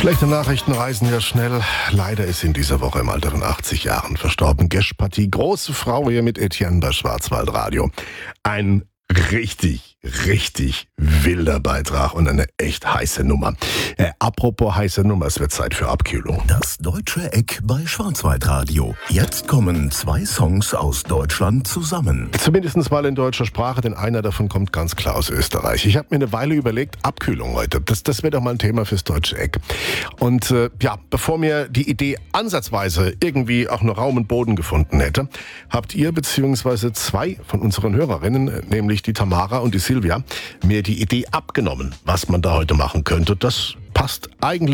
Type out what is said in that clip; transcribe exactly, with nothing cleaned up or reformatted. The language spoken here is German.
Schlechte Nachrichten reisen ja schnell. Leider ist sie in dieser Woche im Alter von achtzig Jahren verstorben. Gesch-Partie, große Frau hier mit Etienne bei Schwarzwaldradio. Ein richtig, richtig wilder Beitrag und eine echt heiße Nummer. Äh, apropos heiße Nummer, es wird Zeit für Abkühlung. Das Deutsche Eck bei Schwarzwaldradio. Jetzt kommen zwei Songs aus Deutschland zusammen. Zumindest mal in deutscher Sprache, denn einer davon kommt ganz klar aus Österreich. Ich habe mir eine Weile überlegt, Abkühlung heute, das, das wäre doch mal ein Thema fürs Deutsche Eck. Und äh, ja, bevor mir die Idee ansatzweise irgendwie auch nur Raum und Boden gefunden hätte, habt ihr beziehungsweise zwei von unseren Hörerinnen, nämlich die Tamara und die Silvia, mir die Idee abgenommen, was man da heute machen könnte. Das passt eigentlich